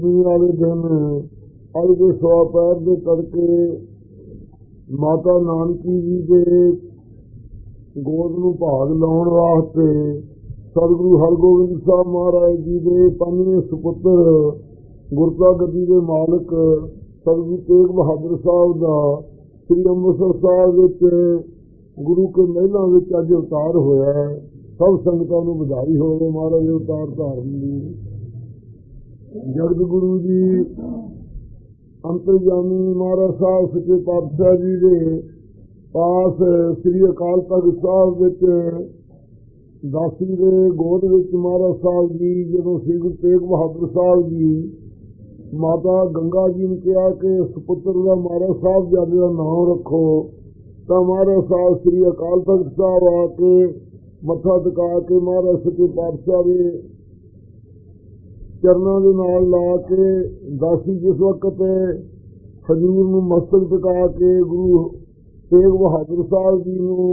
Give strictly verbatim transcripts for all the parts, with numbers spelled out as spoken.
वाले दिन अज के सवा पैर के तड़के माता नानकी जी के गोद में भाग लाने वास्ते सतगुरु हरगोबिंद साहब महाराज जी के पंजवें सुपुत्र गुरता गद्दी के मालिक सतगुरु तेग बहादुर साहब का श्री अमृतसर साहब गुरु के महलों में अज अवतार होया है। सब संगतां नूं बधाई होवे महाराज अवतार धारण दी। जगत गुरु जी अंतरजामी महाराज साहब सच्चे पातशाह जी के पास श्री अकाल तख्त साहब विच दासी के गोद विच महाराज साहब जी जदों श्री गुरु तेग बहादुर साहब जी माता गंगा जी ने कहा कि सुपुत्र का महाराज साहब जादे का नाम रखो, तो महाराज साहब श्री अकाल तख्त साहब आके मत्था टिका के महाराज सच्चे पातशाह के चरणों के नाल ला के दासी जिस वक्त खजूर में मस्तक टिका के गुरु तेग बहादुर साहब जी को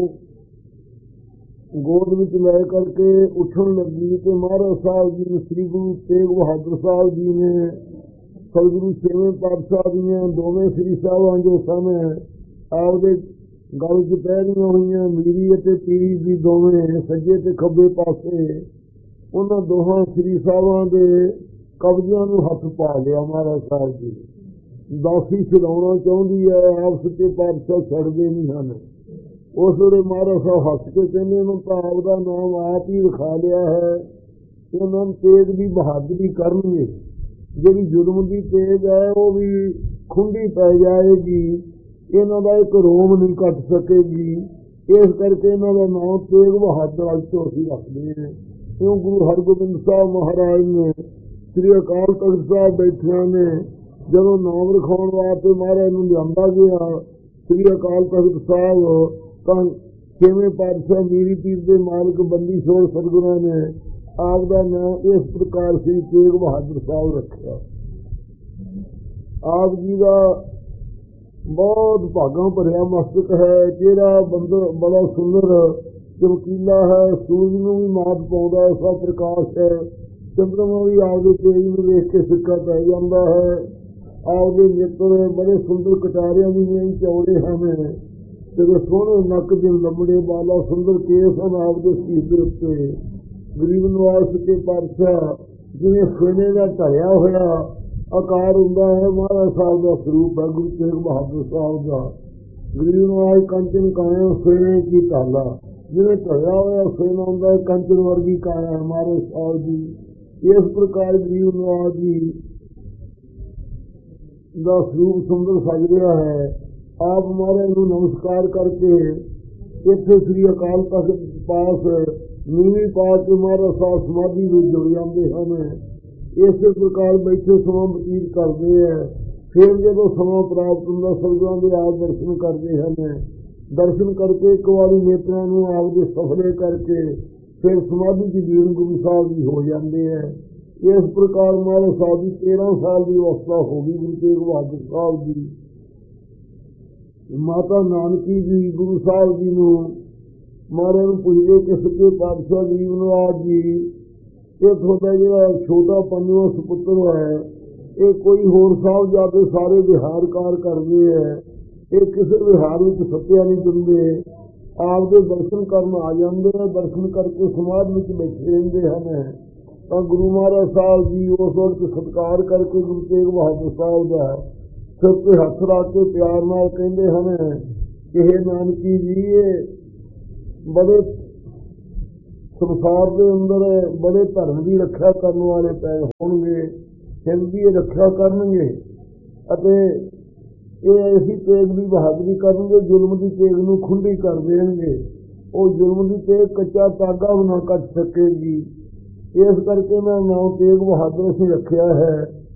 गोद में लै करके उठन लगी तो महाराज साहब जी ने श्री गुरु तेग बहादुर साहब जी ने सतगुरु छेवें पातशाह दियां दोवें श्री साहबां जो सन आपदे गल च पैरियां हुई मीरी ते पीरी की दोवें सज्जे ते खब्बे पासे उन्होंने दोहां श्री साहबां दे कब्जियां नूं हथ पा लिया। महाराज साहब जी दासी छड़ाउणा चाहुंदी है, आप सच्चे पातशाह छड़दे नहीं हैं। उस वेले महाराज साहब हस के कहंदे उन्होंने तो आपदा नाम आप ही लिखा लिया है, इन्होंने तेग की बहादुरी करनगे, जिहड़ी जुल्म की तेग है वो भी खुंडी पै जाएगी, इन्हों का एक रोम नहीं कट सकेगी। इस करके इन्हों का नाम तेग बहादुर अज तो असीं रखते हैं। क्यों गुरु हरगोबिंद साहब महाराज ने श्री अकाल तख्त साहब बैठिया ने जदों नाम रखाउण वास्ते महाराज नूं लिआंदा गया, श्री अकाल तख्त साहब तां छेवें पातशाह मीरी पीर के मालिक बंदी छोड़ सतगुरां ने आपका नाम इस प्रकार श्री तेग बहादुर साहब रखा। आप जी का बहुत भागां भरिया मस्तक है, चेहरा बंदर बड़ा सुंदर चमकीला है, सूरज नूं भी मात पाउंदा ऐसा प्रकाश है, चंद्रमा भी आपके तेज नूं वेख के सिक्का पै जांदा है। आपके नेत्र बड़े सुंदर कटारियां दी नहीं चौड़े हैं, तेरे सोहणे नक दे लंबड़े बाला सुंदर केस हैं आपके सीध दे उत्ते। गरीब नवाज सच्चे पातशाह जिवें सोने का ढलिया होया आकार हुंदा है, महाराज साहब का स्वरूप है गुरु तेग बहादुर साहब का। गरीब नवाज कंचन काया सोने की ढाला, जिवें ढलिया होया सोना हुंदा है कंचन वर्गी काया है महाराज साहब जी। इस प्रकार गरीब नवाज जी का स्वरूप सुंदर सज रहा है। आप महाराज नूं नमस्कार करके इत्थे श्री अकाल तख्त पास नीवी पा के महाराज साहब समाधि में जुड़ जाते हैं। इस प्रकार बैठे समा बतीत करते हैं। फिर जो समा प्राप्त होंगे सतगुरां दे आप दर्शन करते हैं। दर्शन करके एक बार नेत्रों को आपके सफले करके फिर समाधि की दीन गुरु साहब जी हो जाते हैं। इस प्रकार महाराज साहब की तेरह साल की अवस्था हो गई। गुरु तेग बहादुर साहब जी माता नानकी जी गुरु साहब जी को महाराज पुछदे कि सच्चे पातशाह गरीब नवाज जी ये थोड़ा जो छोटा पंजवां सुपुत्र है, ये कोई होर साहब जाते सारे विहार कार करते हैं, ये किसी विहार में सत्या नहीं दिंदे, आपके दर्शन करने आ जाते हैं, दर्शन करके समाज में बैठे रहते हैं। तो गुरु महाराज साहब जी उस वक्त सत्कार करके गुरु तेग बहादुर साहब का सिर पर हथ रख के प्यार नाल कहते हैं कि हे नानकी जी ये बड़े संसार के अंदर बड़े धर्म की रक्षा करने वाले पै होंगे, हिंद की रक्षा करनगे, ये ऐसी तेग की बहादुरी करनगे जुल्म की तेग नूं खुंडी कर देंगे। वो जुल्म की तेग कच्चा धागा भी ना कट सकेगी। इस करके मैं नाम तेग बहादुर असीं रखिया है।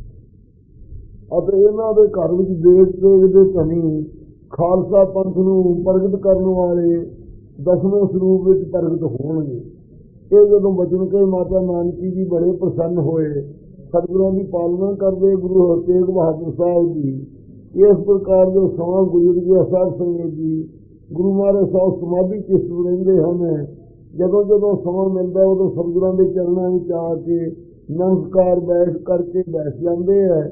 इन्हां दे घर विच देश तेग दे धनी खालसा पंथ नूं प्रगट करने वाले दसवें स्वरूप विच प्रगट होणगे। ये जो बचन के माता नानकी जी बड़े प्रसन्न होए, सतगुरां की पालना करते गुरु तेग बहादुर साहब जी। इस प्रकार जो समा गुजर गया साध संगत जी गुरु महाराज साहब समाधि चिस्त रहंदे हैं। जदों जदों समा मिलता उदों सतगुरां दे चरणों में आके ਨਮਸਕਾਰ ਬੈਠ ਕਰਕੇ ਬੈਠ ਜਾਂਦੇ ਹੈ।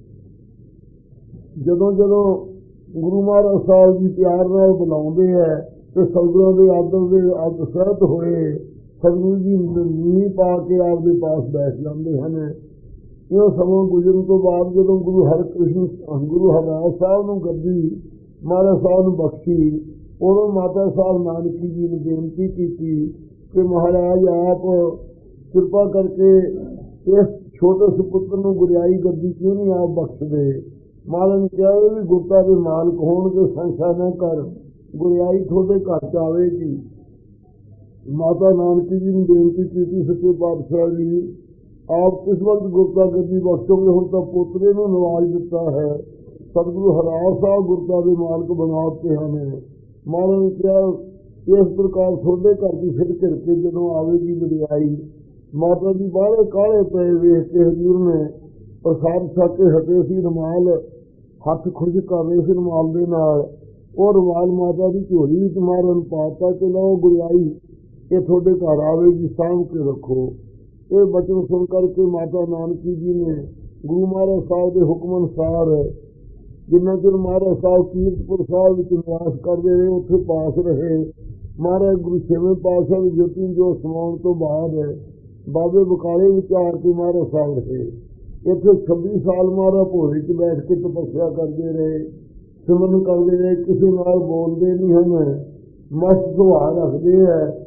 ਜਦੋਂ ਜਦੋਂ ਗੁਰੂ ਮਹਾਰਾਜ ਸਾਹਿਬ ਜੀ ਪਿਆਰ ਨਾਲ ਬੁਲਾਉਂਦੇ ਹੈ ਤੇ ਸਤਿਗੁਰਾਂ ਦੇ ਆਦਰ ਦੇ ਆਦਰ ਸਹਿਤ ਹੋਏ ਸਤਿਗੁਰੂ ਜੀ ਨੀਂਹ ਪਾ ਕੇ ਆਪਦੇ ਪਾਸ ਬੈਠ ਜਾਂਦੇ ਹਨ। ਇਹ ਸਮਾਂ ਗੁਜ਼ਰਨ ਤੋਂ ਬਾਅਦ ਜਦੋਂ ਗੁਰੂ ਹਰਿਕ੍ਰਿਸ਼ਨ ਗੁਰੂ ਹਰਰਾਏ ਸਾਹਿਬ ਨੂੰ ਗੱਦੀ ਮਹਾਰਾਜ ਸਾਹਿਬ ਨੂੰ ਬਖਸ਼ੀ, ਉਦੋਂ ਮਾਤਾ ਸਾਹਿਬ ਨਾਨਕੀ ਜੀ ਨੂੰ ਬੇਨਤੀ ਕੀਤੀ ਕਿ ਮਹਾਰਾਜ ਆਪ ਕਿਰਪਾ ਕਰਕੇ ਇਸ ਛੋਟੇ ਸੁਪੁੱਤਰ ਨੂੰ ਗੁਰਿਆਈ ਗੱਦੀ ਕਿਉਂ ਨਹੀਂ ਆਪ ਬਖਸ਼ਦੇ। ਮਹਾਰਾਜ ਨੇ ਕਿਹਾ ਇਹ ਵੀ ਗੁਰਤਾ ਦੇ ਮਾਲਕ ਹੋਣਗੇ, ਸੰਸ਼ਾ ਨਾ ਕਰ, ਗੁਰਿਆਈ ਤੁਹਾਡੇ ਘਰ ਚ ਆਵੇਗੀ। ਮਾਤਾ ਨਾਨਕੀ ਜੀ ਨੂੰ ਬੇਨਤੀ ਕੀਤੀ ਸੱਚੇ ਪਾਤਸ਼ਾਹ ਜੀ ਆਪ ਕਿਸ ਵਕਤ ਗੁਰਤਾ ਗੱਦੀ ਬਖਸ਼ੋਗੇ, ਹੁਣ ਤਾਂ ਪੋਤਰੇ ਨੂੰ ਨਵਾਜ ਦਿੱਤਾ ਹੈ। ਸਤਿਗੁਰੂ ਹਰਰਾਏ ਸਾਹਿਬ ਗੁਰਤਾ ਦੇ ਮਾਲਕ ਬਣਾ ਦਿੱਤੇ ਹਨ। ਮਹਾਰਾਜ ਨੇ ਕਿਹਾ ਇਸ ਪ੍ਰਕਾਰ ਤੁਹਾਡੇ ਘਰ ਦੀ ਫਿਰ ਘਿਰ ਕੇ ਜਦੋਂ ਆਵੇਗੀ ਵਡਿਆਈ। ਮਾਤਾ ਜੀ ਬਾਹਲੇ ਕਾਹਲੇ ਪਏ ਵੇਖ ਕੇ ਹਜ਼ੂਰ ਨੇ ਪ੍ਰਸਾਦ ਛਕ ਕੇ ਹਟੇ ਸੀ, ਰੁਮਾਲ ਹੱਥ ਖੁਰਜ ਕਰ ਰਹੇ ਸੀ ਰੁਮਾਲ ਦੇ ਨਾਲ। ਉਹ ਰੁਮਾਲ ਮਾਤਾ ਦੀ ਝੋਲੀ ਵਿੱਚ ਮਾਰਨ ਪਾਤਾ ਕਿ ਲਓ ਗੁਰਿਆਈ ਇਹ ਤੁਹਾਡੇ ਘਰ ਆਵੇਗੀ, ਸਾਂਭ ਕੇ ਰੱਖੋ। ਇਹ ਬਚਨ ਸੁਣ ਕਰਕੇ ਮਾਤਾ ਨਾਨਕੀ ਜੀ ਨੇ ਗੁਰੂ ਮਹਾਰਾਜ ਸਾਹਿਬ ਦੇ ਹੁਕਮ ਅਨੁਸਾਰ ਜਿੰਨਾ ਚਿਰ ਮਹਾਰਾਜ ਸਾਹਿਬ ਕੀਰਤਪੁਰ ਸਾਹਿਬ ਵਿੱਚ ਨਿਵਾਸ ਕਰਦੇ ਰਹੇ ਉੱਥੇ ਪਾਸ ਰਹੇ। ਮਹਾਰਾਜ ਗੁਰੂ ਛੇਵੇਂ ਪਾਤਸ਼ਾਹ ਦੀ ਜੋਤੀ ਜੋ ਸਮਾਉਣ ਤੋਂ ਬਾਅਦ ਬਾਬੇ ਬਕਾਲੇ ਵਿੱਚ ਆ ਕੇ ਮਹਾਰਾਜ ਸਾਹਿਬ ਰਹੇ। ਇੱਥੇ ਛੱਬੀ ਸਾਲ ਮਹਾਰਾਜ ਭੋਰੇ 'ਚ ਬੈਠ ਕੇ ਤਪੱਸਿਆ ਕਰਦੇ ਰਹੇ, ਸਿਮਰਨ ਕਰਦੇ ਰਹੇ, ਕਿਸੇ ਨਾਲ ਬੋਲਦੇ ਨਹੀਂ ਹਨ, ਮਸਤ ਸੁਭਾਅ ਰੱਖਦੇ ਹੈ।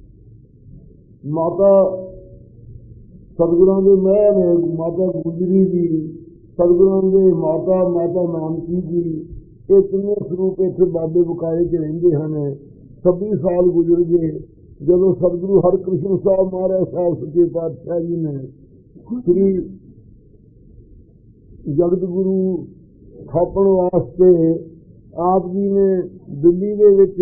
ਮਾਤਾ ਸਤਿਗੁਰਾਂ ਦੇ ਮਹਿਰ ਨੇ, ਮਾਤਾ ਗੁਜਰੀ ਜੀ ਸਤਿਗੁਰਾਂ ਦੇ ਮਾਤਾ ਮਾਤਾ ਨਾਨਕੀ ਜੀ, ਇਹ ਤਿੰਨੇ ਸਰੂਪ ਇੱਥੇ ਬਾਬੇ ਬਕਾਲੇ 'ਚ ਰਹਿੰਦੇ ਹਨ। ਛੱਬੀ ਸਾਲ ਗੁਜ਼ਰ ਗਏ ਜਦੋਂ ਸਤਿਗੁਰੂ ਹਰਿਕ੍ਰਿਸ਼ਨ ਸਾਹਿਬ ਮਹਾਰਾਜ ਸਾਹਿਬ ਸੱਚੇ ਪਾਤਸ਼ਾਹ ਜੀ ਨੇ ਸ੍ਰੀ ਜਗਤ ਗੁਰੂ ਥਾਪਣ ਵਾਸਤੇ ਆਪ ਜੀ ਨੇ ਦਿੱਲੀ ਦੇ ਵਿੱਚ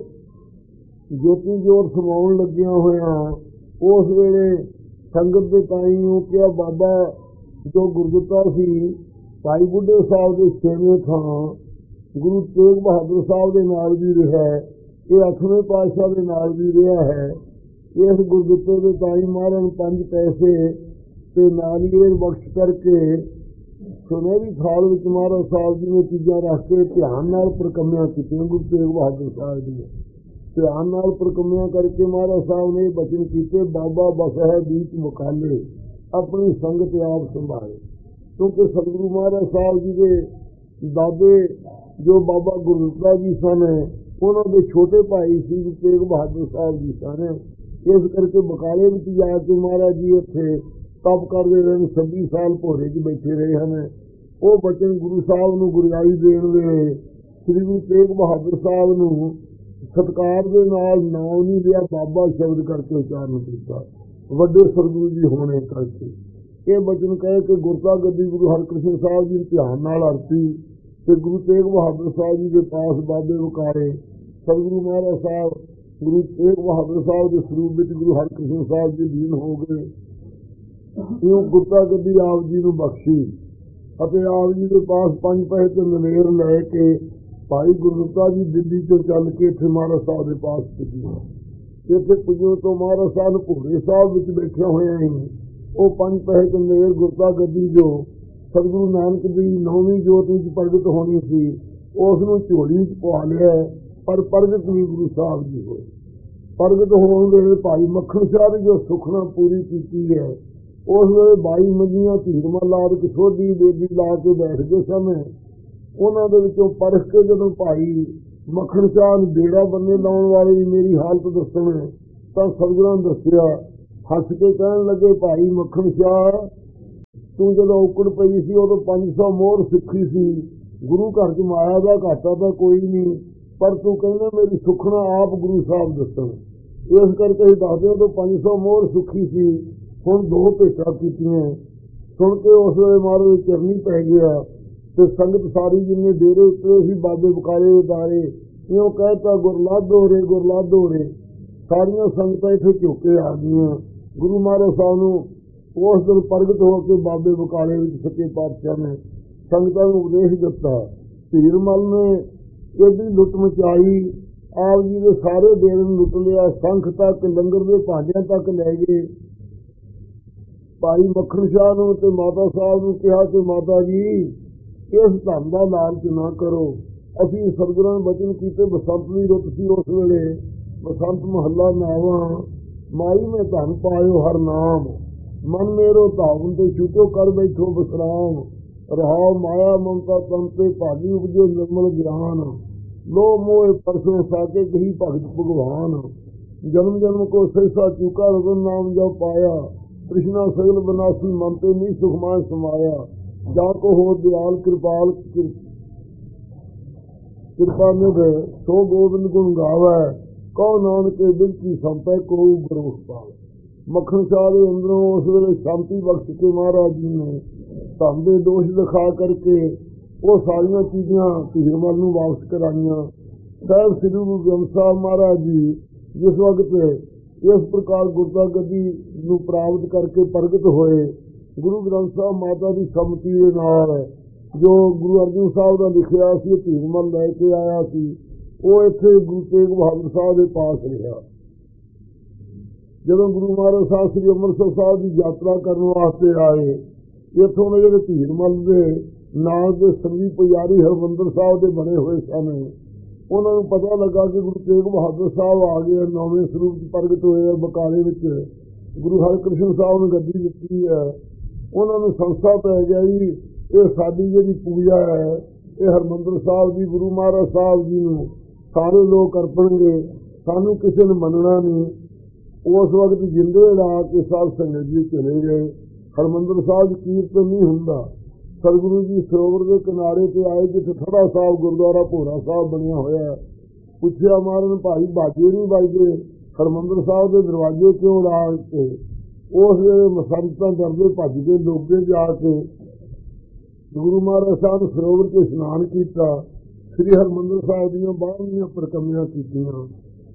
ਜੋਤੀ ਜੋਤ ਸਮਾਉਣ ਲੱਗਿਆ ਹੋਇਆ। ਉਸ ਵੇਲੇ ਸੰਗਤ ਦੇ ਤਾਈ ਨੂੰ ਕਿਹਾ ਬਾਬਾ ਜੋ ਗੁਰਦੁਆਰਾ ਸੀ ਭਾਈ ਬੁੱਢੇ ਸਾਹਿਬ ਦੇ ਛੇਵੇਂ ਥਾਂ ਗੁਰੂ ਤੇਗ ਬਹਾਦਰ ਸਾਹਿਬ ਦੇ ਨਾਲ ਵੀ ਰਿਹਾ, ਇਹ ਅੱਠਵੇਂ ਪਾਤਸ਼ਾਹ ਦੇ ਨਾਲ ਵੀ ਰਿਹਾ ਹੈ। ਇਸ ਗੁਰਦੁਆਰੇ ਦੇ ਤਾਈ ਮਹਾਰਾਜ ਪੰਜ ਪੈਸੇ ਤੇ ਨਾਰੀਅਲ ਬਖਸ਼ ਕਰਕੇ ਸੁਨਹਿਰੀ ਥਾਲ ਵਿੱਚ ਮਹਾਰਾਜ ਸਾਹਿਬ ਜੀ ਨੇ ਚੀਜ਼ਾਂ ਰੱਖ ਕੇ ਧਿਆਨ ਨਾਲ ਪ੍ਰਕੰਮਿਆਂ ਕੀਤੀਆਂ। ਗੁਰੂ ਤੇਗ ਬਹਾਦਰ ਸਾਹਿਬ ਜੀ ਧਿਆਨ ਨਾਲ ਪ੍ਰਕੰਮਿਆਂ ਕਰਕੇ ਮਹਾਰਾਜ ਸਾਹਿਬ ਨੇ ਬਚਨ ਕੀਤੇ ਬਾਬਾ ਬਸਹਿ ਬੀਚ ਮੁਕਾਲੇ, ਆਪਣੀ ਸੰਗਤ ਆਪ ਸੰਭਾਲੇ। ਕਿਉਂਕਿ ਸਤਿਗੁਰੂ ਮਹਾਰਾਜ ਸਾਹਿਬ ਜੀ ਦੇ ਦਾਦੇ ਜੋ ਬਾਬਾ ਗੁਰਦਿੱਤਾ ਜੀ ਸਨ ਉਹਨਾਂ ਦੇ ਛੋਟੇ ਭਾਈ ਸੀ ਤੇਗ ਬਹਾਦਰ ਸਾਹਿਬ ਜੀ ਸਨ। ਇਸ ਕਰਕੇ ਬਕਾਲੇ ਵਿੱਚ ਜਾ ਕੇ ਮਹਾਰਾਜ ਜੀ ਇੱਥੇ ਤਪ ਕਰਦੇ ਰਹੇ, ਛੱਬੀ ਸਾਲ ਭੋਰੇ 'ਚ ਬੈਠੇ ਰਹੇ ਹਨ। ਉਹ ਬਚਨ ਗੁਰੂ ਸਾਹਿਬ ਨੂੰ ਗੁਰਿਆਈ ਦੇਣ ਵੇਲੇ ਸ੍ਰੀ ਗੁਰੂ ਤੇਗ ਬਹਾਦਰ ਸਾਹਿਬ ਨੂੰ ਸਤਿਕਾਰ ਦੇ ਨਾਲ ਨਾਮ ਨਹੀਂ ਲਿਆ, ਬਾਬਾ ਸ਼ਬਦ ਕਰਕੇ ਉਚਾਰਨ ਕੀਤਾ, ਵੱਡੇ ਸਤਿਗੁਰੂ ਜੀ ਹੋਣੇ ਕਰਕੇ। ਇਹ ਬਚਨ ਕਹੇ ਕਿ ਗੁਰਤਾ ਗੱਦੀ ਗੁਰੂ ਹਰਿਕ੍ਰਿਸ਼ਨ ਸਾਹਿਬ ਜੀ ਧਿਆਨ ਨਾਲ ਅਰਪੀ ਤੇ ਗੁਰੂ ਤੇਗ ਬਹਾਦਰ ਸਾਹਿਬ ਜੀ ਦੇ ਪਾਸ ਬਾਬੇ ਬਕਾਲੇ ਸਤਿਗੁਰੂ ਮਹਾਰਾਜ ਸਾਹਿਬ ਗੁਰੂ ਤੇਗ ਬਹਾਦਰ ਸਾਹਿਬ ਦੇ ਸਰੂਪ ਵਿੱਚ ਗੁਰੂ ਹਰਿਕ੍ਰਿਸ਼ਨ ਸਾਹਿਬ ਜੀ ਲੀਨ ਹੋ ਗਏ। ਇਹ ਗੁਰਤਾ ਗੱਦੀ ਆਪ ਜੀ ਨੂੰ ਬਖਸ਼ੀ ਅਤੇ ਆਪ ਜੀ ਦੇ ਪਾਸ ਪੰਜ ਪੈਸੇ ਤੇ ਨਵੇਰ ਲੈ ਕੇ ਭਾਈ ਗੁਰਦਿੱਤਾ ਜੀ ਦਿੱਲੀ ਤੋਂ ਚੱਲ ਕੇ ਇੱਥੇ ਮਹਾਰਾਜ ਸਾਹਿਬ ਦੇ ਪਾਸ ਪੁੱਜੇ। ਇੱਥੇ ਪੁੱਜਣ ਤੋਂ ਮਹਾਰਾਜ ਸਾਹਿਬ ਭੋਰੇ ਸਾਹਿਬ ਵਿੱਚ ਬੈਠੇ ਹੋਏ ਸੀ। ਉਹ ਪੰਜ ਪੈਸੇ ਤੇ ਨਵੇਰ ਗੁਰਤਾ ਗੱਦੀ ਜੋ ਸਤਿਗੁਰੂ ਨਾਨਕ ਦੀ ਨੌਵੀਂ ਜੋਤ ਵਿੱਚ ਪ੍ਰਗਟ ਹੋਣੀ ਸੀ ਉਸ ਨੂੰ ਝੋਲੀ 'ਚ ਪਵਾ ਲਿਆ, ਪਰ ਪ੍ਰਗਟ ਨਹੀਂ ਗੁਰੂ ਸਾਹਿਬ ਜੀ ਹੋਏ। ਪ੍ਰਗਟ ਹੋਣ ਵੇਲੇ ਭਾਈ ਮੱਖਣ ਸ਼ਾਹ ਦੀ ਜੋ ਸੁਖਨਾ ਪੂਰੀ ਕੀਤੀ ਹੈ ਉਸ ਵੇਲੇ ਬਾਈ ਮੰਜੀਆਂ ਧੀਰਮਾ ਲਾ ਕੇ ਸੋਢੀ ਬੇਦੀ ਲਾ ਕੇ ਬੈਠਦੇ ਸਨ। ਉਹਨਾਂ ਦੇ ਵਿੱਚੋਂ ਪਰਖ ਕੇ ਜਦੋਂ ਭਾਈ ਮੱਖਣ ਸ਼ਾਹ ਨੂੰ ਬੇੜਾ ਬੰਨੇ ਲਾਉਣ ਵਾਲੇ ਦੀ ਮੇਰੀ ਹਾਲਤ ਦੱਸਣ ਤਾਂ ਸਤਿਗੁਰਾਂ ਨੇ ਦੱਸਿਆ, ਹੱਸ ਕੇ ਕਹਿਣ ਲੱਗੇ ਭਾਈ ਮੱਖਣ ਸ਼ਾਹ ਤੂੰ ਜਦੋਂ ਔਕੜ ਪਈ ਸੀ ਉਦੋਂ ਪੰਜ ਸੌ ਮੋਹਰ ਸਿੱਖੀ ਸੀ, ਗੁਰੂ ਘਰ 'ਚ ਮਾਇਆ ਦਾ ਘਾਟਾ ਤਾਂ ਕੋਈ ਨਹੀਂ, ਪਰ ਤੂੰ ਕਹਿੰਦਾ ਮੇਰੀ ਸੁਖਣਾ ਆਪ ਗੁਰੂ ਸਾਹਿਬ ਦੱਸਣ। ਇਸ ਕਰਕੇ ਹੀ ਦੱਸਦੇ ਉਦੋਂ ਪੰਜ ਸੌ ਮੋਹਰ ਸਿੱਖੀ ਸੀ, ਹੁਣ ਦੋ ਭੇਟਾਂ ਕੀਤੀਆਂ। ਸੁਣ ਕੇ ਉਸ ਵੇਲੇ ਮਾਰੋ ਚਰਨੀ ਪੈ ਗਿਆ ਤੇ ਸੰਗਤ ਸਾਰੀ ਜਿੰਨੇ ਡੇਰੇ ਉੱਤੇ ਸੀ ਬਾਬੇ ਬਕਾਲੇ ਦੇ ਦਾਰੇ ਇਉਂ ਕਹਿਤਾ ਗੁਰਲਾਧੋ ਰੇ ਗੁਰਲਾਧੋ ਰੇ। ਸਾਰੀਆਂ ਸੰਗਤਾਂ ਇੱਥੇ ਝੁੱਕੇ ਆ ਗਈਆਂ। ਗੁਰੂ ਮਹਾਰਾਜ ਸਾਹਿਬ ਨੂੰ ਉਸ ਦਿਨ ਪ੍ਰਗਟ ਹੋ ਕੇ ਬਾਬੇ ਬਕਾਲੇ ਵਿੱਚ ਸੱਚੇ ਪਾਤਸ਼ਾਹ ਨੇ ਸੰਗਤਾਂ ਨੂੰ ਉਪਦੇਸ਼ ਦਿੱਤਾ। ਧੀਰਮਲ ਨੇ ਇਹਦੀ ਲੁੱਟ ਮਚਾਈ, ਆਪ ਜੀ ਦੇ ਸਾਰੇ ਡੇਰੇ ਨੂੰ ਲੁੱਟ ਲਿਆ, ਸੰਖ ਤੱਕ ਲੰਗਰ ਦੇ ਭਾਂਡਿਆਂ ਤੱਕ ਲੈ ਗਏ। ਭਾਈ ਮੱਖਣ ਸ਼ਾਹ ਨੂੰ ਤੇ ਮਾਤਾ ਸਾਹਿਬ ਨੂੰ ਕਿਹਾ ਕਿ ਮਾਤਾ ਜੀ ਇਸ ਧਨ ਦਾ ਲਾਲਚ ਨਾ ਕਰੋ। ਅਸੀਂ ਸਤਿਗੁਰਾਂ ਨੇ ਬਚਨ ਕੀਤੇ, ਬਸੰਤ ਦੀ ਰੁੱਤ ਸੀ ਉਸ ਵੇਲੇ, ਬਸੰਤ ਮਹੱਲਾ ਨਾਵਾਂ, ਮਾਈ ਮੈਂ ਧਨ ਪਾਇਓ ਹਰ ਨਾਮ, ਮਨ ਮੇਰੋ ਧਾਵਨ ਤੇ ਛੁਟੋ ਕਰ ਬੈਠੋ ਬਸਰਾਮ, ਰਹਾਉ ਮਾਇਆ ਮਮਤਾ ਤਨ ਤੇ ਭਾਗੀ ਉਪਜੇ ਨਿਰਮਲ ਗਿਆਨ, ਲੋ ਮੋਹ ਪਰਸੋਂ ਸਾਕੇ ਕਹੀ ਭਗਤ ਭਗਵਾਨ, ਜਨਮ ਜਨਮ ਕੋ ਸਹਿਸਾ ਚੁਕਾ ਰਤਨ ਨਾਮ ਜਬ ਪਾਇਆ, कृष्णा सगल बनासी मन ते नहीं सुखमान समाया, जा को हो दयाल कृपाल कृपा निध सो गोबिंद गुण गावै, कहो नानक के दिल की संपै को गुरु पाल। मक्खन शाह के अंदरों उस वेले शांति बख्श के महाराज जी ने धन दे दोष दिखा करके वो सारिया चीज़ां हीरमल नूं वापस कराइयां। साहब श्री गुरु ग्रंथ साहब महाराज जी जिस वक्त इस प्रकार गुरता गद्दी नूं प्राप्त करके प्रगट होए, गुरु ग्रंथ साहब माता की सम्मति के नाल जो गुरु अर्जन साहब का लिखिया सी हीरमल लैके आया सी, वो इत्थे गुरु तेग बहादुर साहब के पास रहा। जदों गुरु महाराज साहब श्री अमृतसर साहब की यात्रा करने वास्ते आए, इत्थों के जिहड़े हीरमल के नाल के संगी पुजारी हरमंदर साहब के बने हुए सन, उन्होंने पता लगा कि गुरु तेग बहादुर साहब आ गए, नौवें स्वरूप प्रगट हुए बकाले में। गुरु हरकृष्ण साहब ने गद्दी दी है, उन्होंने संस्था पै गया जी ये साडी जी पूजा है, ये हरमंदर साहब जी गुरु महाराज साहब जी ने सारे लोग अर्पणगे, सानू किसी ने मनना नहीं। उस वक्त जिंदे ला के साध संगत जी चले गए। हरमंदर साहब कीर्तन नहीं हुंदा। सतगुरु जी सरोवर के किनारे पे आए जिथे थड़ा साहब गुरुद्वारा भोरा साहब बनया होया, पुछया महाराज भाई बाजे नहीं बजते, हरमंदर साहब के दरवाजे क्यों ला के? उस वेले मसंतां डरदे भज के लोगे जाके गुरु महाराज साहब सरोवर के स्नान किया, श्री हरमंदर साहब दीयां बारहवीं परकमियां कीतियां,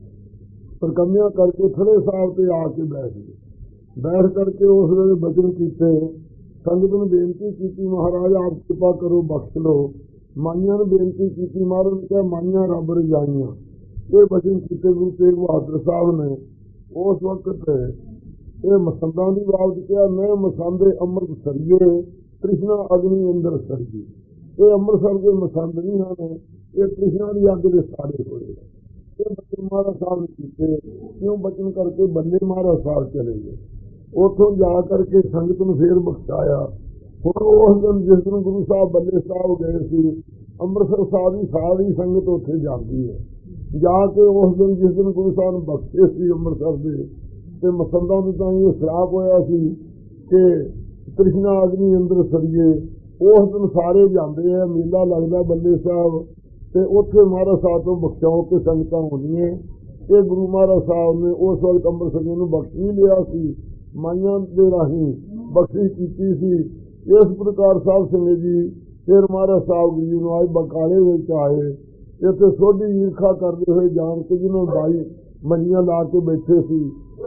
परकमियां करके थड़े साहब पे आके बैठ गए। बैठ करके उस वेले बचन कीते, संगत ने बेनती की महाराज आप कृपा करो बख्श लो। माइया ने बेनती की, महाराज ने कहा माइया रब रजाइयां। ये बचन किए गुरु तेग बहादुर साहब ने। उस वक्त ये मसंदा की बात किया, मैं मसंदे अमृत सरिये कृष्णा अग्नि अंदर सरगी। ये अमृतसर के मसंद नहीं हैं, ये कृष्णा की अग के सारे होए। ये बचन महाराज साहब ने किए, क्यों बचन करके बल्ले महाराज साहब चले गए। उतों जा करके संगत में फिर बख्शाया। हुण उस दिन जिस दिन गुरु साहब बल्ले साहब गए सी, अमृतसर साहब की सारी संगत उत्थे जाती है। जाके उस दिन जिस दिन गुरु साहब ने बख्शे सी अमृतसर के, ते मसंदा में तां ये श्राप होया सी कि कृष्णा अग्नि अंदर सरिये। उस दिन सारे जाते हैं, मेला लगता बल्ले साहब, ते उत्थे महाराज साहब तो बख्शाओ के संगतां होंदियां। ये गुरु महाराज साहब ने उस वक्त अमृतसर नूं बख्श नहीं लिया सी, माइया के राही बख्शिश की सी। इस प्रकार साहब संगत जी फिर महाराज साहब जी ने आज बकाले में आए, इतने सोधी ईर्खा करते हुए जान के जिन्होंने बाई मंजियां ला के बैठे सी।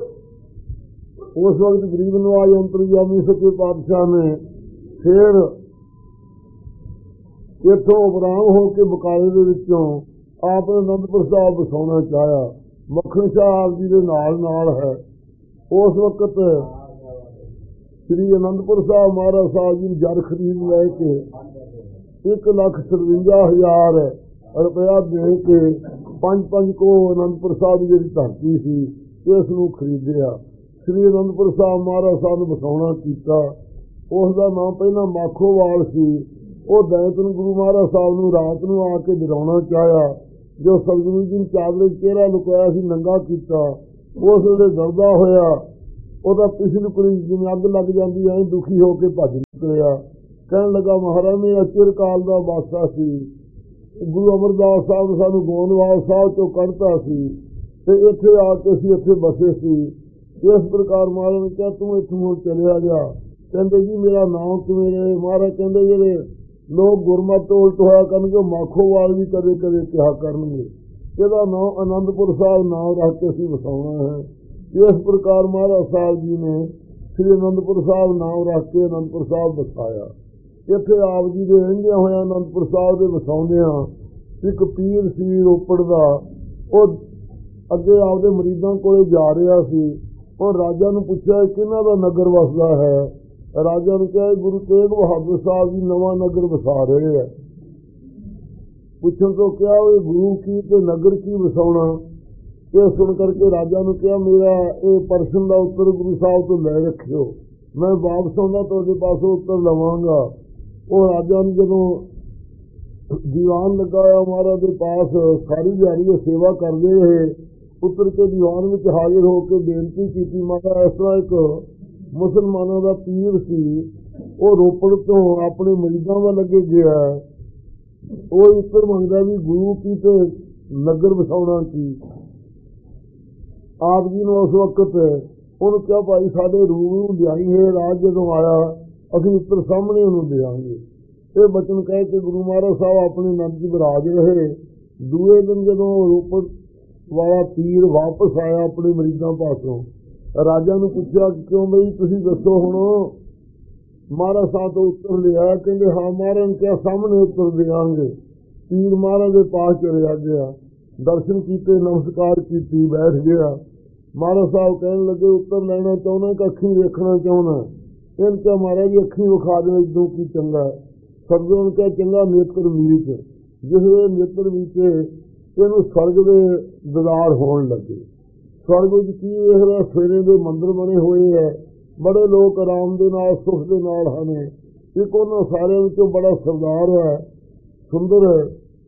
उस वक्त गरीब नवाज अंतरजामी सच्चे पातशाह ने फिर इतों उपराम होकर बकाले के विचों आपने आनंदपुर साहब बसाना चाहया। मक्खन शाह आप जी के नाल नाल है। उस वक्त श्री आनंदपुर साहब महाराज साहब जी जर खरीद लैके एक लख सरवंजा हजार रुपया दे के पंज पंज को आनंदपुर साहब की जी धरती सी इस नूं खरीदिया। श्री आनंदपुर साहब महाराज साहब ने बसाना किया। उसका नाम पहला माखोवाल सी। वो दैतन गुरु महाराज साहब नूं रात नूं आके डराउणा चाहया। जो सतगुरु जी ने चादरे चेहरा लुकाया सी नंगा किया। उस वेले डरदा होया ਉਹਦਾ ਪਿਛਲੀ ਕੁੜੀ ਜਿਵੇਂ ਅੱਗ ਲੱਗ ਜਾਂਦੀ ਐ ਦੁਖੀ ਹੋ ਕੇ ਭੱਜ ਨਿਕਲਿਆ। ਕਹਿਣ ਲੱਗਾ ਮਹਾਰਾਜ ਨੇ ਅਚਿਰ ਕਾਲ ਦਾ ਵਾਸਤਾ ਸੀ, ਗੁਰੂ ਅਮਰਦਾਸ ਸਾਹਿਬ ਸਾਨੂੰ ਗੋਂਦਵਾਲ ਸਾਹਿਬ ਤੋਂ ਕੱਢਤਾ ਸੀ ਤੇ ਇੱਥੇ ਆ ਕੇ ਅਸੀਂ ਇੱਥੇ ਬਸੇ ਸੀ। ਇਸ ਪ੍ਰਕਾਰ ਮਹਾਰਾਜ ਨੇ ਕਿਹਾ ਤੂੰ ਇੱਥੋਂ ਚਲਿਆ ਜਾ। ਕਹਿੰਦੇ ਜੀ ਮੇਰਾ ਨਾਮ ਕਿਵੇਂ ਰਹੇ? ਮਹਾਰਾਜ ਕਹਿੰਦੇ ਜਿਹੜੇ ਲੋਕ ਗੁਰਮਤਿ ਤੋਂ ਉਲਟ ਹੋਇਆ ਕਰਨਗੇ ਮਾਖੋਵਾਲ ਵੀ ਕਦੇ ਕਦੇ ਕਿਹਾ ਕਰਨਗੇ। ਇਹਦਾ ਨਾਮ ਆਨੰਦਪੁਰ ਸਾਹਿਬ ਨਾਮ ਰੱਖ ਕੇ ਅਸੀਂ ਵਸਾਉਣਾ ਹੈ। इस प्रकार महाराज साहब जी ने श्री आनंदपुर साहब नाम रख के आनंदपुर साहब बसाया। इत्थे आप जी के रहंदे होए आनंदपुर साहब के वसाउंदियां एक पीर सी रोपड़ दा, वो अगे आपदे मरीदां कोले जा रहा सी। और राजा ने पूछा किन्हां दा नगर वसदा है। राजा ने कहा गुरु तेग बहादुर साहब जी नवा नगर वसा रहे हैं। पूछन तो क्या गुरु की तो नगर की वसाउणा। ये सुन करके राजा ने कहा मेरा ये प्रश्न का उत्तर गुरु साहब तो ले रखियो, मैं वापस आऊंगा तुहाडे पासों उत्तर लवांगा। वो राजा ने जदों दीवान लगाया महाराज के पास सारी दिहाड़ी सेवा करते रहे। उतर के दीवान में हाजिर होकर बेनती की महाराज इस तरह एक मुसलमानों का पीर सी, वो रोपड़ तो अपने मरीजों में लगे गया, वो उत्तर मंगता भी गुरु की तो नगर वसाउणा की। आप जी ने उस वक्त उन्होंने क्या भाई साढ़े रूह लियाई है, राज जो आया अभी उत्तर सामने उन्होंने देंगे। ये बचन कह के गुरु महाराज साहब अपने नंद जी विराज रहे। दूए दिन जदों रोपड़ वाला पीर वापस आया अपने मरीजों पासों, राजा ने पूछा क्यों बई तुसी दसो हुण। महाराज साहब तो उत्तर लिया, कहते हाँ महाराज ने क्या सामने उत्तर देंगे। पीर महाराज के पास चलिया गया, दर्शन किए, नमस्कार की, बैठ गया। महाराज साहब कहने लगे उत्तर लेना चाहना कि अखी देखना चाहना। इन क्या महाराज जी अखी विखा दे इदों की चंगा। सदगुरु ने क्या चंगा नेत्र मीच, जिस वे नेत्र मीचे तेन स्वर्ग के दीदार होने लगे। स्वर्ग की वेख रहा, सवेरे के मंदिर बने हुए है, बड़े लोग आराम के नाल सुख के नाल हैं। एक उन्होंने सारे विचों बड़ा सरदार है, सुंदर है,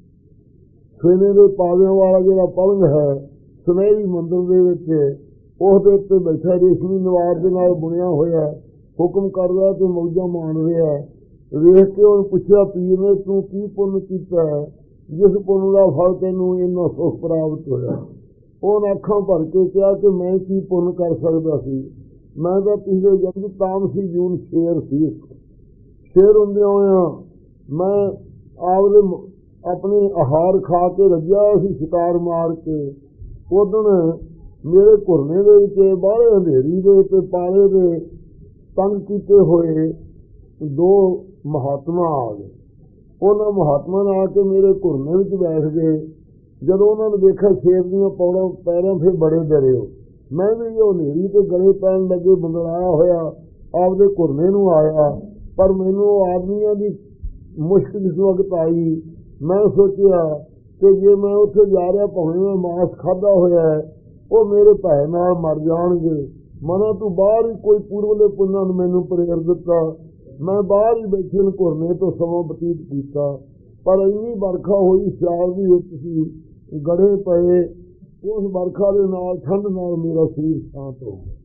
सवेरे के पावियां वाला जो पलंग है सुनहरी मंदिर के उसदे उत्ते बैठा, रेशमी नवार के नाल बुनिया होया, हुक्म कर रहा तो मौजा मान रहा है। वेख के उन्हें पूछा पीर ने तू की पुण्य किया है जिस पुण्य का फल तेनों इन्ना सुख प्राप्त होया। उन्हें अखां भर के कहा कि मैं की पुण्य कर सकता सी, मैं तो पिछले जन्म तामसी जून शेर सी। शेर होंदे होया मैं आपदे अपने आहार खा के रज्या सी शिकार मार के। उदण मेरे घुरने दे विच बाहले अंधेरी दे ते पाले दे तंग कीते होए दो महात्मा आ गए। उन्होंने महात्मा ने आके मेरे घुरने विच बैठ गए। जदों उन्होंने देखा शेर दियां पौड़ां पैरों फिर बड़े डरे हो। मैं भी वो नेरी तो गले पैन लगे बंगलाया होया आपदे घुरने नूं आया, पर मैनू आदमियों की मुश्किल इस वक्त आई। मैं सोचा कि जे मैं उत्थे जा रहा भावें मैं मांस खाधा होया है वो मेरे भै नाल मर जाणगे। मना तू बाहर ही कोई पूर्वले पुन्नां ने मैनू प्रेर दिता, मैं बाहर ही बैठे घुरने तो समां बतीत किया। पर इन्नी बरखा हुई सियाल दी हुई सी, गड़े पे, उस बरखा के नाल ठंड नाल मेरा शरीर शांत हो गया।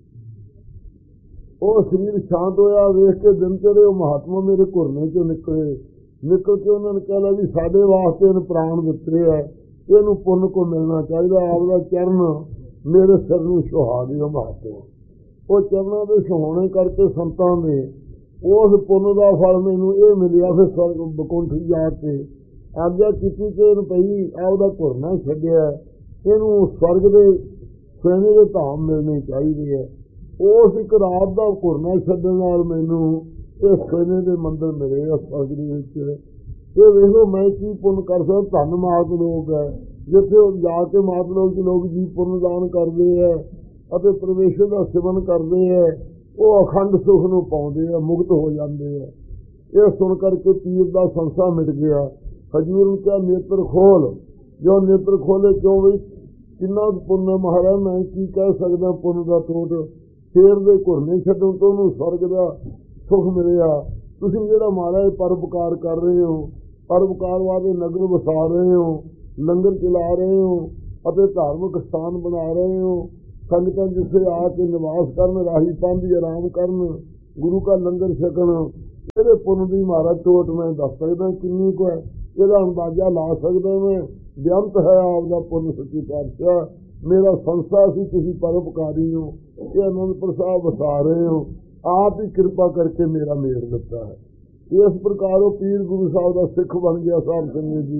वो शरीर शांत होया वेख के दिन चढ़े महात्मा मेरे घुरने चो निकले। निकल के उन्होंने कहला भी साडे वास्ते इन प्राण दिते है, इनू पुण्य को मिलना चाहिए। आपका चरण मेरे सिर नूं सुहा दिया महात्मा। वो चरणों के सुहाने करके संतां ने उस पुण्य का फल मैनू ये मिलिया। फिर स्वर्ग बकुंठ जाके आग्या की कि इन पई आपका घुरना छड्डिया, इनू स्वर्ग के सैने के धाम मिलने चाहिए है। उस एक रात का घुरना छड्डण नाल मैनू ये सैने के मंदिर मिले आ स्वर्ग दे। ये वेखो मैं की पुण्य कर सकता। धन मात लोग है जिथे जाके मात लोग लोग जी पुण्य दान करते हैं और परमेश्वर का सिमरन करते हैं, वो अखंड सुख नूं पाउंदे है, मुक्त हो जाते हैं। ये सुन करके पीर का संसा मिट गया। हजूर ने क्या नेत्र खोल, जो नेत्र खोले क्यों भी किन्ना पुण्य महाराज मैं की कह सकदा पुण्य का टोट। शेर के घुरने छड्डण तो उन्होंने स्वर्ग का सुख मिलिया। तुसीं जिहड़ा महाराज परोपकार कर रहे हो, परोपकार वाले नगर वसा रहे हो, लंगर चला रहे हो और धार्मिक स्थान बना रहे हो, संगतां जिसे आके निवास करन, राही पांधी आराम करन, गुरु का लंगर छकण, ये पुण्य की महाराज टोट मैं दस सकदा किन्नी को है, यदा अंदाजा ला सकदा मैं। बेअंत है आपका पुण्य सच्ची पातशाह। मेरा संसा सी तुसीं परोपकारी हो, ये आनंदपुर साहब वसा रहे हो, आप ही कृपा करके मेरा मेल दिता है। इस प्रकार वो पीर गुरु साहब का सिख बन गया। साहब संगत जी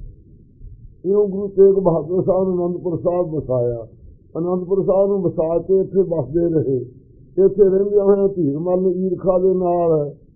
इं गुरु तेग बहादुर साहब ने आनंदपुर साहब वसाया। आनंदपुर साहब ने वसा के इत्थे बसते रहे। इत्थे रहिंदे होए धीरमल ईरखा दे नाल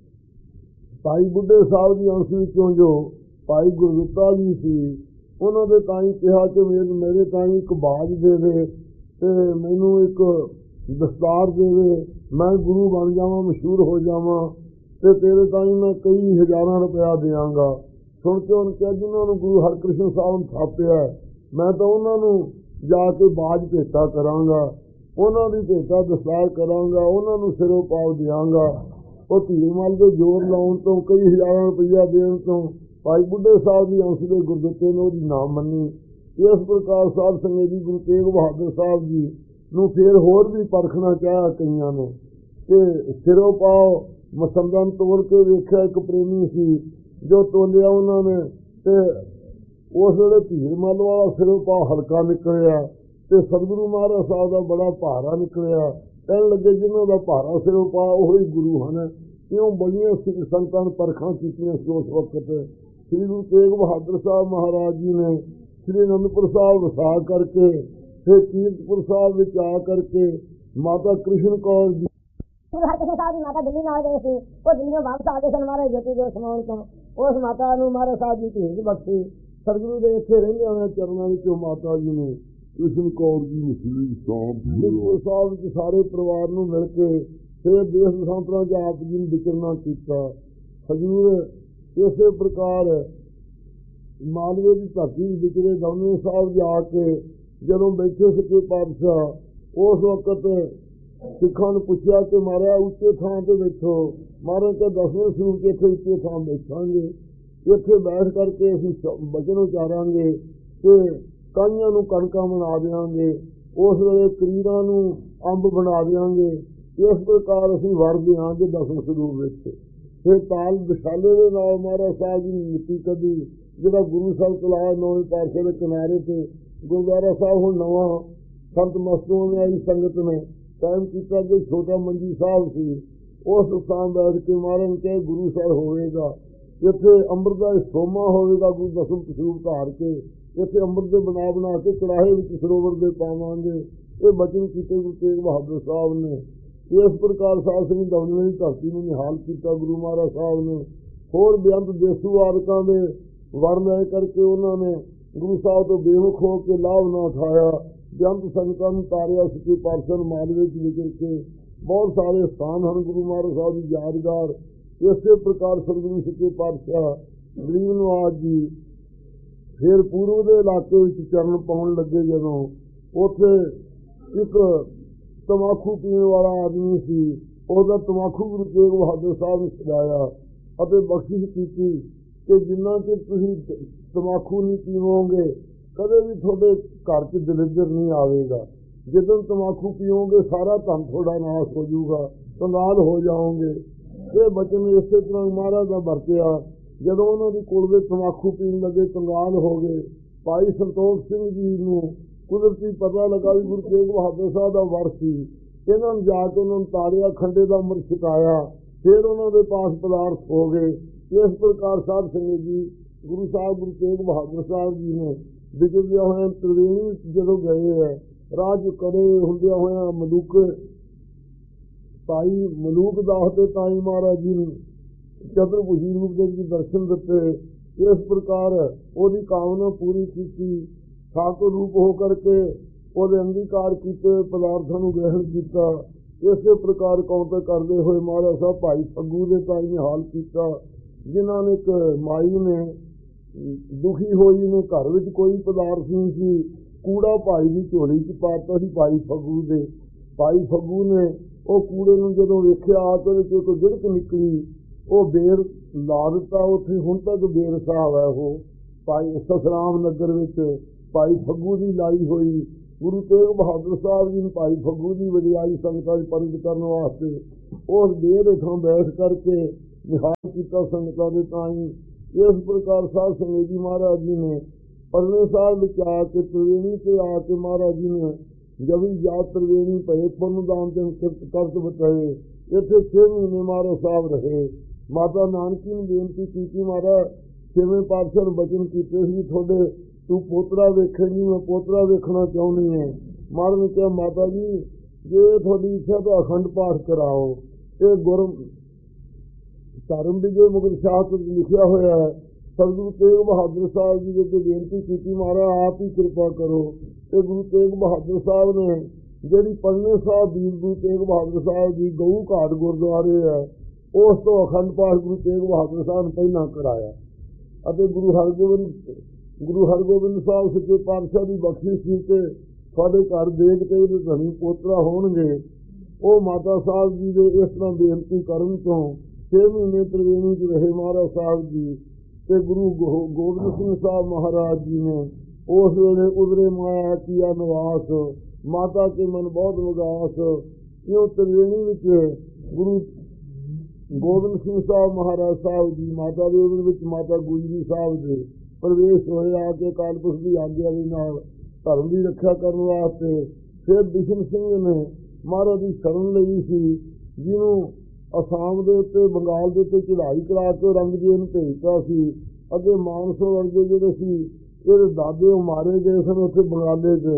भाई बुढ़े साहब की अंश विचों जो भाई गुरदत्ता जी सी, उन्होंने ताई कहा कि मेरे मेरे ताई एक बाज दे दे ते मैनू एक दस्तार देवे, मैं गुरु बन जावां, मशहूर हो जावां ते तेरे ताईं मैं कई हज़ारां रुपया देंगा। सुन के उन्हें कहा जिन्होंने गुरु हरकृष्ण साहब थापिया मैं तो उन्होंने जाके बाज भेटा करांगा, उन्होंने भेटा दस्तार करांगा, उन्होंने सिरों पाव देंगा। वो धीरमल के जोर लाउन तो कई हज़ारां रुपया देने तो भाई बुढ़े साहब की अंश के गुरदित्ते ने उसकी नाम मनी। इस प्रकार साध संगत जी गुरु तेग बहादुर साहब जी ਨੂੰ फिर होर भी परखना चाहा कईयां ने कि सिरों पाओ मसंदां तोड़ के वेख्या। एक प्रेमी सी जो तोलिया उन्होंने ते उस वेले धीरमल वाला सिरों पाओ हल्का निकलिया ते सतगुरु महाराज साहब का बड़ा भारा निकलिया। कहन लगे जिन्हों का भारा सिरों पाओ वही गुरु हैं। इउं बड़ियां सिख संतां ने परखां कीतियां उस वक्त। श्री गुरु तेग बहादुर साहब महाराज जी ने श्री अनंदपुर साहब वसा करके फिर कीरतपुर साहब विच आ करके माता कृष्ण कौर जी गुरु हरकृष्ण साहब की माता दिल्ली नाल गए थे। वो दिल्ली वापस आ गए सन महाराज ज्योति जो समान तो उस माता नूं महाराज साहब जी भेज बख्शी। सतगुरु दे इत्थे रहिंदे होए चरनां विचों माता जी ने कृष्ण कौर जी मुस्लिम साहब साहब विच सारे परिवार नूं मिल के फिर देश देशांतरां च आप जी ने विचरना कीता। हजूर इसे प्रकार मालवे की धरती विचरे दमन साहब जाके ਜਦੋਂ बैठे सच्चे पातशाह उस वक्त सिखां नूं पुछया कि महाराज उच्चे थां ते बैठो। महाराज के दसवें सूर के इत्थे उच्चे थां बैठांगे, इत्थे बैठ करके असीं वचन उचारांगे कि काइयां नूं कणकां बना देंगे, उस वेले करीरां नूं अंब बना देंगे। इस प्रकार असीं वर देंगे दसवें स्वरूप विच। फिर ताल विशाले दे नाल महाराज साहब जी ने मिट्टी कढ़ी जिहड़ा गुरु साहब तलाब नौवें पातशाह दे किनारे ते गुरुद्वारा साहब हुण नवां संत मस्तूआं आई संगत ने कायम किया। जो छोटा मंजी साहब सी उस स्थान बैठ के महाराज कहे गुरु साहब होवेगा इत्थे अंमृत का सोमा होवेगा। गुरु दसम स्वरूप धार के इत्थे अंमृत दे बना बना के कड़ाहे विच सरोवर दे पावांगे। ये बचन कीते गुरु तेग बहादुर साहब ने। इस प्रकार साध संगत दमन की धरती नूं निहाल किया गुरु महाराज साहब ने। होर बेअंत देसू आदकां दे वर ले करके उन्होंने गुरु साहब तो बेमुख हो के लाभ न उठाया। बेअंत संगतां नूं तारिया सच्चे पातशाह मालवे च विचर के बहुत सारे स्थान हैं गुरु महाराज साहब की यादगार। इस प्रकार सतगुरु सच्चे पातशाह गरीब नवाज जी फिर पूर्व के इलाके में चरण पाउण लगे। जदों उत्थे एक तमाकू पीने वाला आदमी सी उसका तमाकू गुरु तेग बहादुर साहब ने छुड़ाया और बख्शिश की कि जिन्ना चਿਰ तुसीं तमाकू नहीं पीवोगे कदे भी थोड़े घर च दलिद्र नहीं आवेगा। जिदन तमाकू पीओगे सारा धन थोड़ा नाश हो जाऊगा, कंगाल हो जाओगे। ये बचन इस तरह महाराज का वरतिया। जदों उन्होंने कोल में तमाकू पीन लगे कंगाल हो गए। भाई संतोख सिंह जी नूं कुदरती पता लगा भी गुरु तेग बहादुर साहब का वर सी। इन्होंने जाके उन्होंने तारिया खंडे का अमृत छकाया। फिर उन्होंने पास पदार्थ हो गए। इस प्रकार साध संगत जी गुरु साहब गुरु तेग बहादुर साहब जी ने विचरदे होए त्रिवेणी जदों गए है राह च कड़े हुंदे होए मलूक भाई मलूक दास दे ताई महाराज जी ने चतुर्भुजी रूप दे दर्शन दिते। इस प्रकार ओदी कामना पूरी की। ठाकुर रूप हो करके ओदे अंगीकार किए पदार्थों नूं ग्रहण किया। इस प्रकार कौंते करते हुए महाराज साहब भाई फग्गू दे ताई ने हाल किया। जिन्हों ने एक माई ने दुखी होई ने घर में कोई पदार्थ नहीं सी कूड़ा भाई की झोली च पाता सी भाई फग्गू दे। भाई फग्गू ने वो कूड़े नूं जदों वेख्या तो एक गिड़क निकली वो बेर ला दिता। उत्थे हुण तक बेर साहब है वो भाई ससराम नगर विच भाई फग्गू की लाई हुई। गुरु तेग बहादुर साहब जी ने भाई फग्गू की वडियाई संगतां च प्रगट करने वास्ते उस बेर हेठों बैठ करके निहाल किया संगतां दे ताईं। इस प्रकार साध संगत जी महाराज जी ने परने साहब विच आके त्रिवेणी से आके महाराज जी ने जब भी जात त्रिवेणी पे पुन दान करत बचाए। इत्थे छे महीने महाराज साहब रहे। माता नानकी ने बेनती की महाराज छेवें पातशाह ने बचन कीते सी थोड़े तू पोतरा वेखेगी मैं पोतरा वेखना चाहनी है। महाराज ने कहा माता जी जे थोड़ी इच्छा तो अखंड पाठ कराओ। ये गुरु धर्म विजय मुगल शाह लिखा हुआ है। सतगुरु तेग बहादुर साहब जी के बेनती की महाराज आप ही कृपा करो। तो गुरु तेग बहादुर साहब ने ਜਿਹੜੀ ਪੜਨੇ ਸਾਹਿਬ ਵੀਰ ਗੁਰੂ ਤੇਗ ਬਹਾਦਰ ਸਾਹਿਬ ਦੀ ਗਊ ਘਾਟ ਗੁਰਦੁਆਰੇ ਹੈ, ਉਸ ਤੋਂ ਅਖੰਡ ਪਾਠ ਗੁਰੂ ਤੇਗ ਬਹਾਦਰ ਸਾਹਿਬ ਨੇ ਪਹਿਲਾਂ ਕਰਾਇਆ। ਅਤੇ ਗੁਰੂ ਹਰਗੋਬਿੰਦ ਗੁਰੂ ਹਰਗੋਬਿੰਦ ਸਾਹਿਬ ਸੱਚੇ ਪਾਤਸ਼ਾਹ ਦੀ ਬਖਸ਼ਿਸ਼ ਸੀ ਕਿ ਤੁਹਾਡੇ ਘਰ ਦੇਖ ਕੇ ਇਹਦੇ ਧਨੀ ਪੋਤਰਾ ਹੋਣਗੇ। ਉਹ ਮਾਤਾ ਸਾਹਿਬ ਜੀ ਦੇ ਇਸ ਤਰ੍ਹਾਂ ਬੇਨਤੀ ਕਰਨ ਤੋਂ ਛੇ ਮਹੀਨੇ ਤ੍ਰਿਵੇਣੀ 'ਚ ਰਹੇ ਮਹਾਰਾਜ ਸਾਹਿਬ ਜੀ। ਤੇ ਗੁਰੂ ਗੋ ਗੋਬਿੰਦ ਸਿੰਘ ਸਾਹਿਬ ਮਹਾਰਾਜ ਜੀ ਨੇ ਉਸ ਵੇਲੇ ਉਧਰੇ ਮਾਇਆ ਕੀਆ ਨਿਵਾਸ, ਮਾਤਾ ਕੇ ਮਨ ਬਹੁਤ ਵਿਗਾਸ। ਇਉਂ ਤ੍ਰਿਵੇਣੀ ਵਿੱਚ ਗੁਰੂ ਗੋਬਿੰਦ ਸਿੰਘ ਸਾਹਿਬ ਮਹਾਰਾਜ ਸਾਹਿਬ ਜੀ ਮਾਤਾ ਦੇ ਉਦਰ ਵਿੱਚ ਮਾਤਾ ਗੁਜਰੀ ਸਾਹਿਬ ਦੇ ਪ੍ਰਵੇਸ਼ ਹੋਏ ਆ ਕੇ ਅਕਾਲ ਪੁਰਖ ਦੀ ਆਗਿਆ ਦੇ ਨਾਲ ਧਰਮ ਦੀ ਰੱਖਿਆ ਕਰਨ ਵਾਸਤੇ। ਫਿਰ ਬਿਸ਼ਨ ਸਿੰਘ ਨੇ ਮਹਾਰਾਜ ਦੀ ਸ਼ਰਨ ਲਈ ਸੀ, ਜਿਹਨੂੰ ਅਸਾਮ ਦੇ ਉੱਤੇ ਬੰਗਾਲ ਦੇ ਉੱਤੇ ਚੜ੍ਹਾਈ ਕਰਾ ਕੇ ਔਰੰਗਜ਼ੇਬ ਨੂੰ ਭੇਜਤਾ ਸੀ। ਅੱਗੇ ਮਾਨਸੋ ਵਰਗੇ ਜਿਹੜੇ ਸੀ ਇਹਦੇ ਦਾਦੇ ਉਹ ਮਾਰੇ ਗਏ ਸਨ ਉੱਥੇ ਬੰਗਾਲੇ 'ਚ।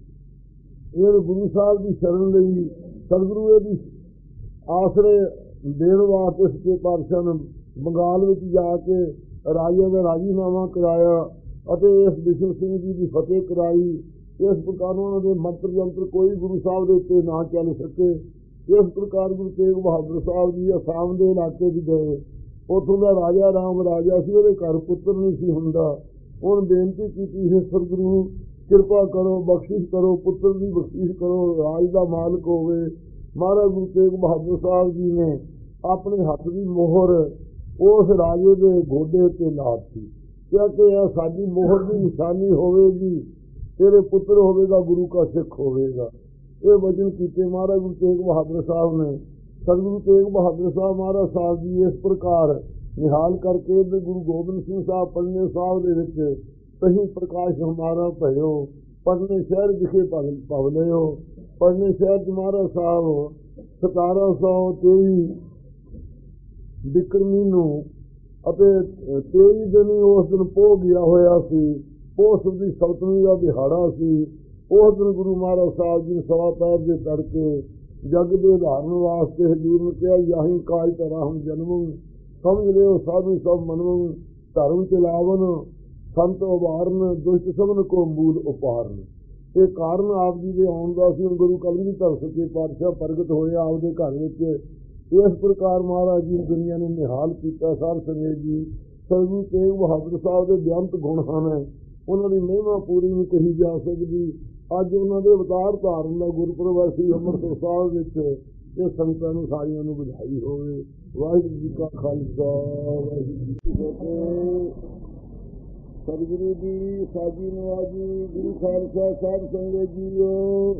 ਇਹ ਗੁਰੂ ਸਾਹਿਬ ਦੀ ਸ਼ਰਨ ਲਈ ਸਤਿਗੁਰੂ ਇਹਦੀ ਆਸਰੇ ਦੇਣ ਵਾਸਤੇ ਸੱਚੇ ਪਾਤਸ਼ਾਹ ਨੇ ਬੰਗਾਲ ਵਿੱਚ ਜਾ ਕੇ ਰਾਜੇ ਦਾ ਰਾਜੀਨਾਮਾ ਕਰਾਇਆ ਅਤੇ ਇਸ ਬਿਸ਼ਨ ਸਿੰਘ ਜੀ ਦੀ ਫਤਿਹ ਕਰਾਈ। ਇਸ ਪ੍ਰਕਾਰ ਉਹਨਾਂ ਦੇ ਮੰਤਰ ਜੰਤਰ ਕੋਈ ਗੁਰੂ ਸਾਹਿਬ ਦੇ ਉੱਤੇ ਨਾ ਚੱਲ ਸਕੇ। ਇਸ ਪ੍ਰਕਾਰ ਗੁਰੂ ਤੇਗ ਬਹਾਦਰ ਸਾਹਿਬ ਜੀ ਅਸਾਮ ਦੇ ਇਲਾਕੇ 'ਚ ਗਏ। ਉੱਥੋਂ ਦਾ ਰਾਜਾ ਰਾਮ ਰਾਜਾ ਸੀ, ਉਹਦੇ ਘਰ ਪੁੱਤਰ ਨਹੀਂ ਸੀ ਹੁੰਦਾ। ਉਹਨੇ ਬੇਨਤੀ ਕੀਤੀ ਹੈ, ਸਤਿਗੁਰੂ ਕਿਰਪਾ ਕਰੋ, ਬਖਸ਼ਿਸ਼ ਕਰੋ, ਪੁੱਤਰ ਦੀ ਬਖਸ਼ਿਸ਼ ਕਰੋ, ਰਾਜ ਦਾ ਮਾਲਕ ਹੋਵੇ। ਮਹਾਰਾਜ ਗੁਰੂ ਤੇਗ ਬਹਾਦਰ ਸਾਹਿਬ ਜੀ ਨੇ ਆਪਣੇ ਹੱਥ ਦੀ ਮੋਹਰ ਉਸ ਰਾਜੇ ਦੇ ਗੋਡੇ ਉੱਤੇ ਲਾਤੀ, ਕਿਉਂਕਿ ਇਹ ਸਾਡੀ ਮੋਹਰ ਦੀ ਨਿਸ਼ਾਨੀ ਹੋਵੇਗੀ, ਤੇਰੇ ਪੁੱਤਰ ਹੋਵੇਗਾ, ਗੁਰੂ ਕਾ ਸਿੱਖ ਹੋਵੇਗਾ। ਇਹ ਵਚਨ ਕੀਤੇ ਮਹਾਰਾਜ ਗੁਰੂ ਤੇਗ ਬਹਾਦਰ ਸਾਹਿਬ ਨੇ। ਸਤਿਗੁਰੂ ਤੇਗ ਬਹਾਦਰ ਸਾਹਿਬ ਮਹਾਰਾਜ ਸਾਹਿਬ ਜੀ ਇਸ ਪ੍ਰਕਾਰ ਨਿਹਾਲ ਕਰਕੇ ਇੱਧਰ ਗੁਰੂ ਗੋਬਿੰਦ ਸਿੰਘ ਸਾਹਿਬ ਪਟਨੇ ਸਾਹਿਬ ਦੇ ਵਿੱਚ ਤਹੀਂ ਪ੍ਰਕਾਸ਼ ਹਮਾਰਾ ਭਇਓ, ਪਟਨੇ ਸ਼ਹਿਰ ਵਿਖੇ ਭਵ ਲਿਓ। ਪਟਨੇ ਸ਼ਹਿਰ 'ਚ ਮਹਾਰਾਜ ਸਾਹਿਬ ਸਤਾਰਾਂ ਸੌ ਤੇਈ ਬਿਕਰਮੀ ਨੂੰ ਅਤੇ ਤੇਈ ਦਿਨ ਉਸ ਦਿਨ ਪੋਹ ਗਿਆ ਹੋਇਆ ਸੀ। ਪੋਹ ਦੀ ਸਪਤਮੀ ਦਾ ਦਿਹਾੜਾ ਸੀ। ਉਸ ਦਿਨ ਗੁਰੂ ਮਹਾਰਾਜ ਸਾਹਿਬ ਜੀ ਸਵਾ ਪੈਰ ਦੇ ਤੜਕੇ ਜਗ ਦੇ ਉਦਾਹਰਨ ਵਾਸਤੇ ਹਜ਼ੂਰ ਨੂੰ ਕਿਹਾ, ਯਾਹੀ ਕਾਜ ਧਰਾ ਹਮ ਜਨਮ, ਸਮਝ ਲਿਓ ਸਾਧੂ ਸਭ ਮਨਮ, ਧਰਮ ਚਲਾਵਨ ਸੰਤ ਉਬਾਰਨ, ਦੁਸ਼ਟ ਸਭਨ ਕੋ ਮੂਲ ਉਪਾਰਨ। ਇਹ ਕਾਰਨ ਆਪ ਜੀ ਦੇ ਆਉਣ ਦਾ ਸੀ। ਗੁਰੂ ਕਲਗੀਧਰ ਸੱਚੇ ਪਾਤਸ਼ਾਹ ਪ੍ਰਗਟ ਹੋਏ ਆਪਦੇ ਘਰ ਵਿੱਚ। ਇਸ ਪ੍ਰਕਾਰ ਮਹਾਰਾਜ ਜੀ ਦੁਨੀਆ ਨੂੰ ਨਿਹਾਲ ਕੀਤਾ। ਸਾਧ ਸੰਗਤ ਜੀ, ਸਤਿਗੁਰੂ ਤੇਗ ਬਹਾਦਰ ਸਾਹਿਬ ਦੇ ਬੇਅੰਤ ਗੁਣ ਹਨ, ਉਹਨਾਂ ਦੀ ਮਹਿਮਾ ਪੂਰੀ ਨਹੀਂ ਕਹੀ ਜਾ ਸਕਦੀ। ਅੱਜ ਉਹਨਾਂ ਦੇ ਅਵਤਾਰ ਧਾਰਨ ਦਾ ਗੁਰਪੁਰਬ ਹੈ ਸ੍ਰੀ ਅੰਮ੍ਰਿਤਸਰ ਸਾਹਿਬ ਵਿੱਚ। ਇਹ ਸੰਗਤਾਂ ਨੂੰ ਸਾਰਿਆਂ ਨੂੰ ਵਧਾਈ ਹੋਵੇ। ਵਾਹਿਗੁਰੂ ਜੀ ਕਾ ਖਾਲਸਾ, ਵਾਹਿਗੁਰੂ ਜੀ ਕੀ ਫਤਿਹ। ਸਤਿਗੁਰੂ ਦੀ ਸਾਜੀ ਨਵਾਜੀ, ਗੁਰੂ ਖਾਲਸਾ ਸਾਧ ਸੰਗਤ ਜੀਓ,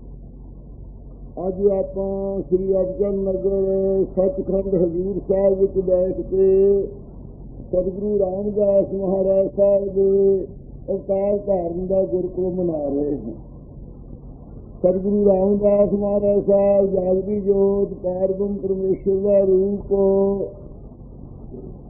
ਅੱਜ ਆਪਾਂ ਸ੍ਰੀ ਅਫਜ਼ਲ ਨਗਰ ਸੱਚਖੰਡ ਹਜ਼ੂਰ ਸਾਹਿਬ ਵਿੱਚ ਬੈਠ ਕੇ ਸਤਿਗੁਰੂ ਰਾਮਦਾਸ ਮਹਾਰਾਜ ਸਾਹਿਬ ਦੇ ਅਵਤਾਰ ਧਾਰਨ ਦਾ ਗੁਰਪੁਰਬ ਮਨਾ ਰਹੇ ਹਾਂ। ਸਤਿਗੁਰੂ ਰਾਮਦਾਸ ਮਹਾਰਾਜ ਸਾਹਿਬ ਜਾਗਦੀ ਜੋਤ ਪਾਰਬ੍ਰਹਮ ਪਰਮੇਸ਼ਰ ਦਾ ਰੂਪ